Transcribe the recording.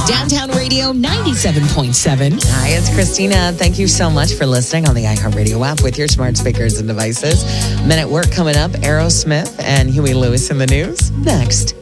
Downtown Radio 97.7. Hi, it's Christina. Thank you so much for listening on the iHeartRadio app with your smart speakers and devices. Men at Work coming up, Aerosmith and Huey Lewis in the news next.